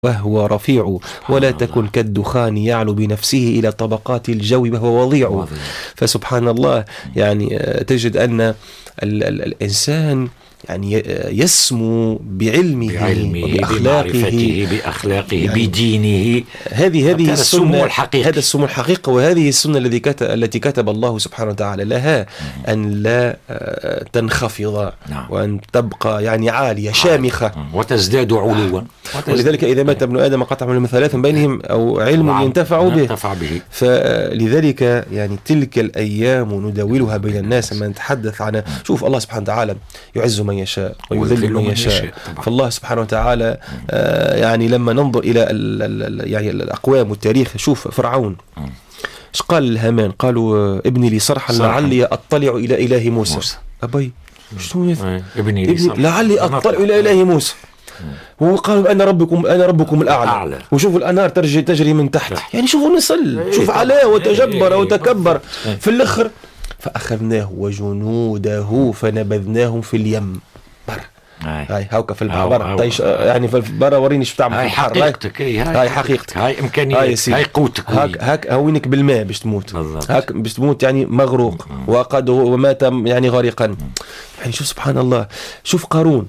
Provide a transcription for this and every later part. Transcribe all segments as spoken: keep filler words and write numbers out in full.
وهو رفيع ولا تكن كالدخان يعلو بنفسه إلى طبقات الجو وهو وضيع. فسبحان الله، يعني تجد أن ال ال الإنسان يعني يسمو بعلمه, بعلمه وبأخلاقه بأخلاقه يعني بدينه. هذه هذه السنة، الحقيقي. هذا السمو الحقيقة، وهذه السنة التي كتب التي كتب الله سبحانه وتعالى لها أن لا تنخفض، نعم. وأن تبقى يعني عالية شامخة وتزداد علوا. ولذلك إذا مات ابن آدم قطع من ثلاث بينهم أو علم ينتفع به. به. فلذلك يعني تلك الأيام نداولها بين الناس. لما نتحدث عنها، شوف الله سبحانه وتعالى يعز من يشاء ويذل من يشاء. فالله سبحانه وتعالى آه يعني لما ننظر إلى ال ال يعني الأقوام والتاريخ، شوف فرعون ايش قال الهامان؟ قالوا ابني لي صرحا لعلي أطلع إلى إله موسى. موسى. أبي شنو ابني لي صرحا لعلي أطلع إلى إله موسى. هو قال أنا ربكم أنا ربكم الأعلى. وشوفوا الأنهار تجري تجري من تحت. يعني شوفوا نصل، شوف علاه وتجبر وتكبر في الآخر. فأخذناه وجنوده فنبذناهم في اليم. بر هاي هاوكا في البحر طيش يعني في البر. وريني شو تعمل في البحر. هاي حقيقتك، هاي, هاي حقيقتك، هاي إمكانياتك، هاي, هاي قوتك. هاك هاك هوينك بالماء باش تموت. هاك باش تموت يعني مغروق. وقد ومات يعني غارقا. يعني شوف سبحان الله. شوف قارون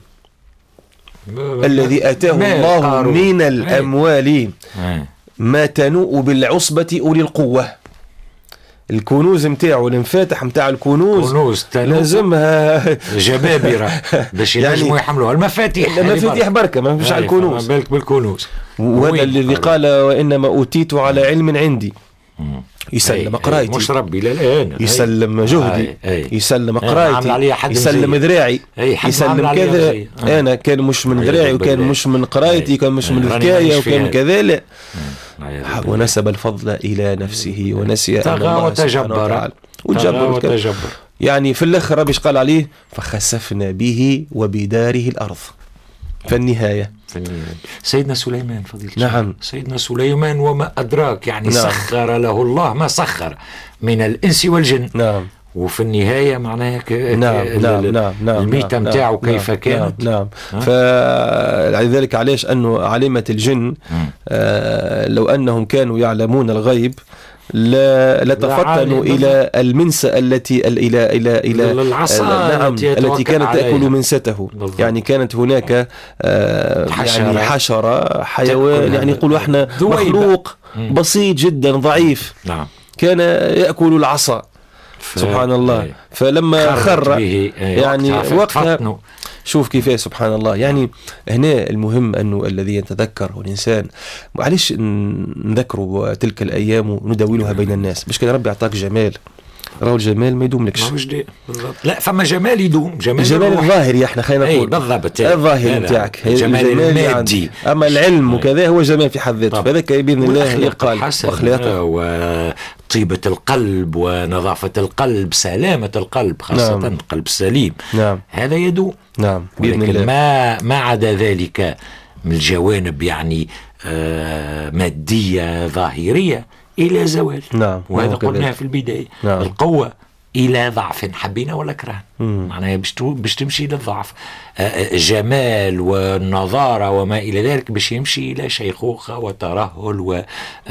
الذي أتاه الله قارون من الأموال ما تنوء بالعصبة أولي القوة. الكنوز متاعه الانفاتح متاع الكنوز كنوز لازمها جبابرة باش ينجموا يعني يحملوا المفاتيح. المفاتيح بركة ما فيش على الكنوز. بالك بالكنوز. وهذا الذي قال وإنما أوتيت على علم عندي. يسلم قرايتي مش ربي للآن، يسلم جهدي، يسلم قرايتي، يسلم ذراعي، يسلم كذا. أنا كان مش من ذراعي وكان مش من قرايتي، كان مش من الحكاية وكان كذا. لا، ونسب الفضل إلى نفسه ونسي أن الله سبحانه وتعالى وتجبر. يعني في الآخر ربي قال عليه فخسفنا به وبداره الأرض. في النهاية سيدنا سليمان فضيلة، نعم سيدنا سليمان وما أدراك يعني نعم. سخر له الله ما سخر من الإنس والجن. نعم. وفي النهاية معناها ك... نعم نعم نعم نعم الميتة نعم متاعه نعم كيف كانت. نعم, نعم. فلذلك علاش أنه علامة الجن آه لو أنهم كانوا يعلمون الغيب لا لتفطنوا إلى المنسى التي إلى إلى إلى نعم التي كانت تأكل منسته. يعني كانت هناك آه حشرة. يعني حشرة حيوان يعني يقولوا احنا مخلوق بسيط جدا ضعيف. نعم. كان يأكل العصا. سبحان الله. فلما خر يعني وقتها شوف كيف سبحان الله. يعني هنا المهم أنه الذي يتذكر الإنسان معلش نذكروا تلك الأيام ونداولها بين الناس. مش كده ربي أعطاك جمال، راهو الجمال ما يدوم لكش. لا فما جمال يدوم، جمال جمال الظاهري احنا خلينا نقول بالضبط الظاهري نتاعك الجمال المادي. اما العلم وكذا هو جمال في حد ذاته. فذاك باذن الله يقال واخلاقه وطيبة القلب ونظافة القلب سلامة القلب خاصة. نعم. القلب السليم. نعم. هذا يدوم. نعم باذن الله. ما ما عدا ذلك من الجوانب يعني آه مادية ظاهرية إلى زوال. نعم. وهذا قلناها في البداية. نعم. القوة إلى ضعف حبينا ولا كرهنا، معناها باش تمشي للضعف. جمال والنظارة وما إلى ذلك باش يمشي إلى شيخوخة وترهل و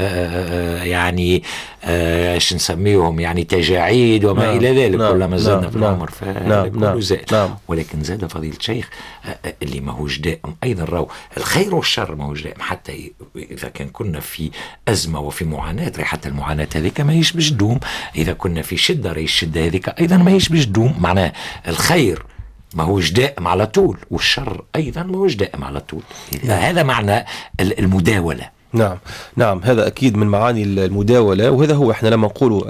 يعني ايش نسميهم يعني تجاعيد وما نعم. إلى ذلك. نعم. كلما زادنا نعم. في العمر فهذا كله نعم. زاد. نعم. ولكن زاد فضيلة الشيخ اللي ما هوش دائم أيضا. راو الخير والشر ما هوش دائم. حتى إذا كان كنا في أزمة وفي معاناة، حتى المعاناة هذيك ما هيش باش تدوم. إذا كنا في شدة رأي الشدة هذيك أيضا ما هيش باش تدوم. معناه الخير ما هوش دائم على طول والشر أيضا ما هوش دائم على طول. هذا معنى المداولة. نعم نعم هذا أكيد من معاني المداولة. وهذا هو إحنا لما نقول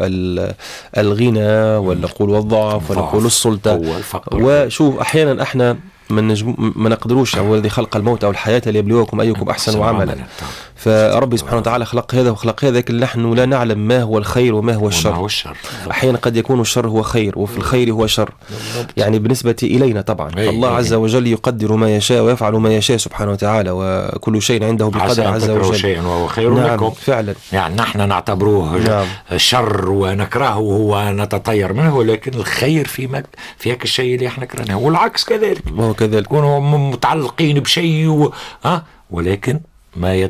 الغنى ولا نقول الضعف ولا نقول السلطة. وشوف أحيانا إحنا ما نجم ما نقدروش. هو الذي خلق الموت أو الحياة ليبلوكم أيكم أحسن عملا. فربي سبحانه وتعالى خلق هذا وخلق هذا، لكن نحن لا نعلم ما هو الخير وما هو الشر. هو الشر. أحيانا قد يكون الشر هو خير وفي الخير هو شر، يعني بالنسبة إلينا طبعا. الله عز وجل يقدر ما يشاء ويفعل ما يشاء سبحانه وتعالى، وكل شيء عنده بقدر عز وجل. شيء وهو خير نعم لكم فعلا. يعني نحن نعتبروه نعم. شر ونكرهه ونتطير منه، لكن الخير في مك في هيك الشيء اللي احنا كرهناه، والعكس كذلك. وهو كذلك يكونوا متعلقين بشيء و... ها ولكن ما